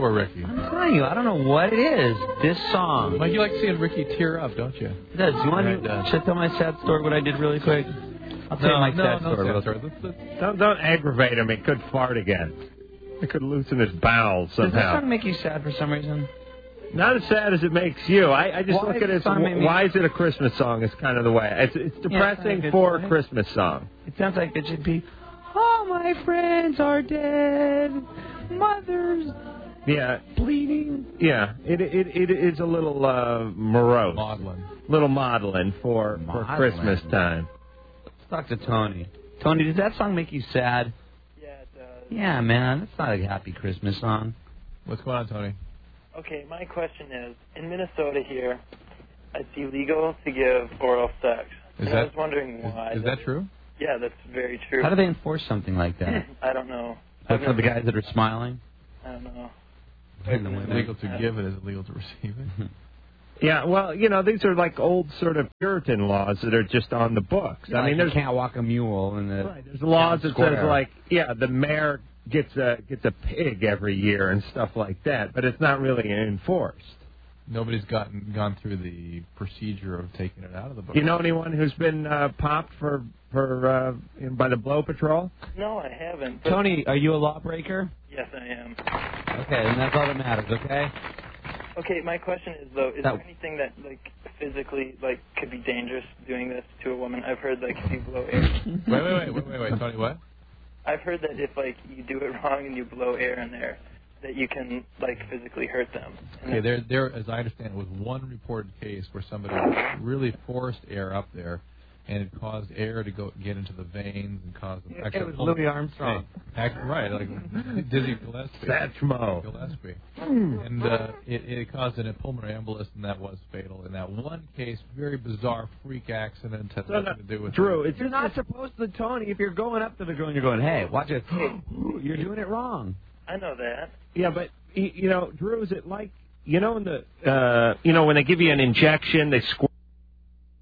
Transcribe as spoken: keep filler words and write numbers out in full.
for, Ricky? I'm telling you, I don't know what it is. This song. Well, you like seeing Ricky tear up, don't you? It does. You want Right, to uh, should I tell my sad story, what I did really quick? I'll tell No, you my no, sad no story. sad real story. quick. Let's- let's- Don't, don't aggravate him. He could fart again. He could loosen his bowels Does this somehow. song make you sad for some reason? Not as sad as it makes you. I, I just Why look at does it the song as, make me- why is it a Christmas song is kind of the way. It's, it's depressing it's for like- a Christmas song. It sounds like it should be, all my friends are dead, mother's Yeah, bleeding. yeah. It it it is a little uh, morose, Maudlin. little maudlin for for Maudlin. Christmas time. Let's talk to Tony. Tony, does that song make you sad? Yeah, it does. Yeah, man, that's not a happy Christmas song. What's going on, Tony? Okay, my question is, in Minnesota here, it's illegal to give oral sex. Is and that I was wondering why. Is, is that true? Yeah, that's very true. How do they enforce something like that? I don't know. So I've for the never- guys that are smiling? I don't know. It's illegal to give it. Is it legal to receive it? Yeah, well, you know, these are like old sort of Puritan laws that are just on the books. I Like mean, you there's can't walk a mule in the right, there's laws that town says square. like, yeah, the mayor gets a gets a pig every year and stuff like that, but it's not really enforced. Nobody's gotten gone through the procedure of taking it out of the book. You know anyone who's been uh, popped for for uh, in, by the Blow Patrol? No, I haven't. But Tony, are you a lawbreaker? yes, I am. Okay, then that's all that matters, okay? Okay, my question is though, is That- there anything that like physically like could be dangerous doing this to a woman? I've heard like if you blow air. Wait, wait, wait, wait, wait, wait, Tony, what? I've heard that if like you do it wrong and you blow air in there, that you can like physically hurt them. And Okay, that- there, there, as I understand it, was one reported case where somebody really forced air up there, and it caused air to go get into the veins and cause them. It actually was pull- Louis Armstrong. Hey, act, right, like Dizzy Gillespie. Satchmo. Gillespie. And uh, it, it caused an pulmonary embolus, and that was fatal. In that one case, very bizarre freak accident had So, nothing to do with Drew, it. it's You're not supposed to, Tony, if you're going up to the girl and you're going, hey, watch it. You're doing it wrong. I know that. Yeah, but y- you know, Drew, is it like you know in the uh, you know when they give you an injection, they squirt